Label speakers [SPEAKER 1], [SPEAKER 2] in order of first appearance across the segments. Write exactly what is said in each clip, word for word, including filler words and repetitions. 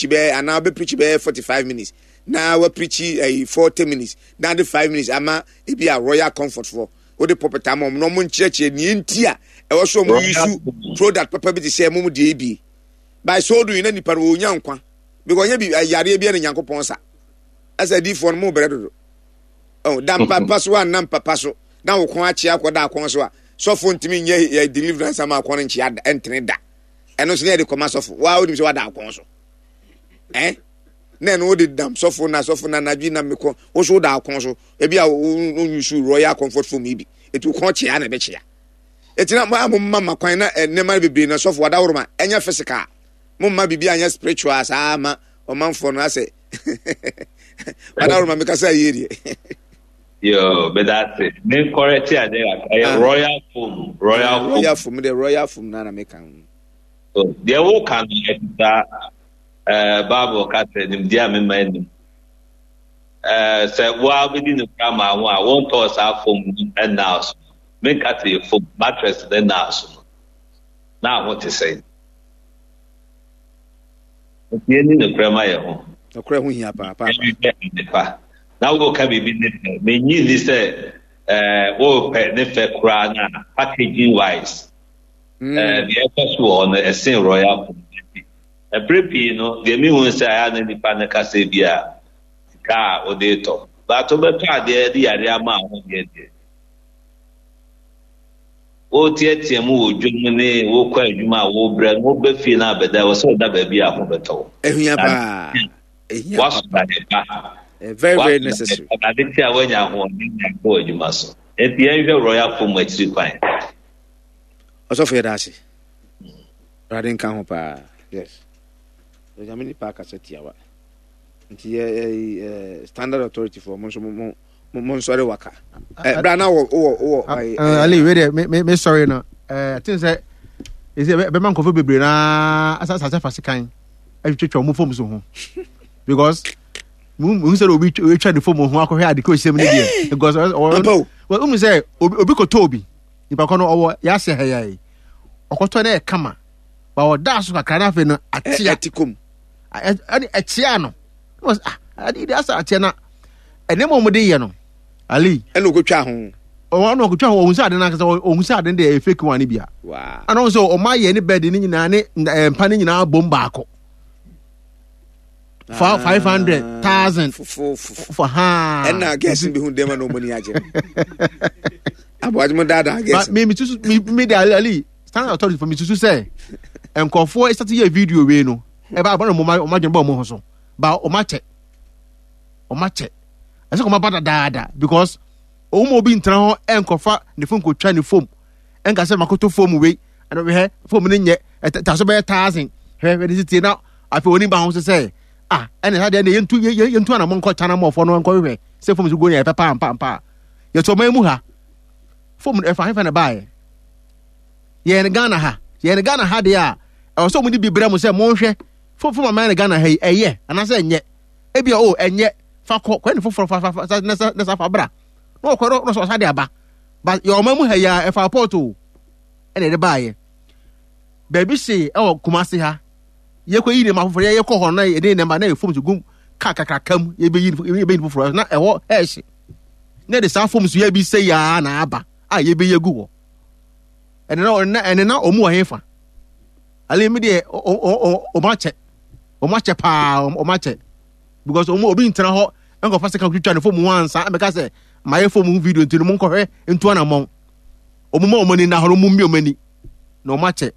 [SPEAKER 1] preach be and now be preach be forty-five minutes. Now we preach uh, forty minutes. Now the five minutes ama e be a royal comfort for. O the proper time no mun church ni ntia. E wo so mo use product papa bi say mo de bi. By so do you na nipa wo nya nkwa. Because nya bi yare bi na Nyankopɔn sa. As a di for mo bredo. Oh, dam papa so an nam papa so. Na wo kon achi akoda akon so a. So for ntimi nye deliverance ama akon nchi entene da. Eno so na de koma so for. Wa odim so wada akon so. Eh? Na no de dam so for na so for na nadwi na meko. Wo so da akon so. E bia wo use royal comfort for me bi. Etu kon chia na be chia. Etina ma mama kwan na enema bebre na so for wada woroma. Enya physical. Mumma bibi anya spiritual sa ama o manfo no ase wada woroma me kasa yiri
[SPEAKER 2] yo but that's it me correct here there uh, royal foam royal foam
[SPEAKER 1] royal foam the royal foam na na me kan
[SPEAKER 2] so there will can that uh Bible kata nim dia me man uh say wa be di no kama wa won to sa foam and now me kata foam mattress then now now what to say Yeni no krema ye ho.
[SPEAKER 1] No kre ho hia pa pa.
[SPEAKER 2] Now go ka bibi ne me nyi ni say eh wo pe ne fe kra na packaging wise. Eh the first one a sin royal. E prepi no the me won say ya na nipa na ka se bia ka o de to. Ba to be ka de di yare ama ho de de. O tietie mu odwum ne wo kwa adwuma wo bra no be fi na beda wo so da ba bia ho beto
[SPEAKER 1] ehia ba ehia ba very very necessary
[SPEAKER 2] aditi awanya ho ni ko adwuma so e bia hwe royal foam atiri kwan
[SPEAKER 1] oso fe dashi radin kan ho pa yes the jamini park asetia wa nti eh standard authority for mo so mo mo sorry waka eh bra na wo wo wo
[SPEAKER 3] ali we there me me sorry no eh I think say is it be man ko fo bebre na asa asa fasikan atwetwa mo fom so ho because mu say obi twa the fom ho akohwe ade ko hyem ne dia because well um say obi ko tobi nipa ko no owo ya se ha yai okoto na e kama ba wo da so kakra na fe no atia
[SPEAKER 1] atikum
[SPEAKER 3] ani atia no was ah ade dia asa atia na ene mo mo de ye no Ali
[SPEAKER 1] eno ko twa ho
[SPEAKER 3] o no ko twa ho ohun sa de na kasa ohun sa de de fake one bia
[SPEAKER 1] wow
[SPEAKER 3] ana so o ma ye ne bed ni nyina ne mpa ni nyina bom baako five hundred thousand for ha
[SPEAKER 1] ena guess bi hu dem na omani age abo ajmo dada guess
[SPEAKER 3] me me tusu me de Ali standard authority for me tusu say enkofo e start ye video we no e ba abon mo ma o ma dwen ba mo ho so ba o ma che o ma che ase ko ma bada dada because o mo bi ntra ho enkofa ne phone ko twa ne phone enka se makoto phone we and we he phone ne nye ta so be one thousand he we dey see now afi oni ba ho se ah ene ha de ne yentu yentu na mo nko chana mo fo no nko we se phone so go nya papa papa papa ye to ma mu ha phone e fa he fa na bae ye ne Ghana ha ye ne Ghana ha de a e so mo di bibra mo se mo hwe phone phone ma ne Ghana ha eye ana se enye e bia o enye fa ko ko ne foforo fa fa na sa fa bra no ko no so sa de aba ba yo ma mu ha ya e fa porto ene de baaye baby say e o Kumasi ha ye ko yi ne ma foforo ye ko ho na ye ne ma na e fom so gum ka ka ka kam ye be yi ye be foforo na e ho e hye ne de sa fom so ye bi say ya na aba a ye be ye gu ho ene na ene na o mu he fa ale mi de o o o ma che o ma che pa o ma che because omo obi ntra ho enko fa seka twitwa ne fom once am ka say my fom video ntinu mo nkohwe ntu ana mon omo ma omani na horo mo mi omani no ma che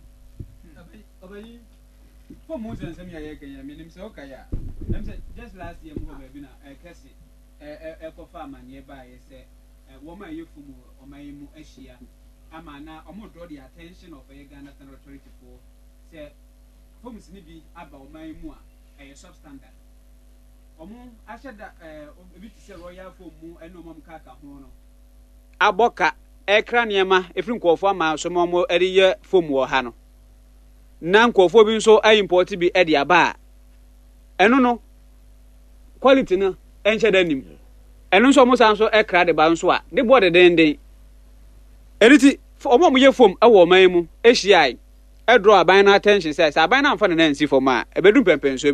[SPEAKER 4] obayi fom mo zen sem ya ye kan ya minim se okaya em say just last year mo ba bi na e kase e e ko fa amanye ba ye say wo ma ye fom o ma ye mu ahia ama na omo draw the attention of a Ghana Standard Authority for say fom sini bi aba o ma ye mu a e substandard omo ashada eh obi ti se royal foam mu eno mom kaka ho no aboka ekra niema efiri nkofo ama so mom eriye foam wo ha no na nkofo bi nso ai import bi e de aba eno no quality no enche danim eno nso mo san so ekra de ba nso a de board den den eriti omo mo ye foam e wo man mu ehia ai e draw aban na attention say aban na amfa na nsi foam a ebedum pempen so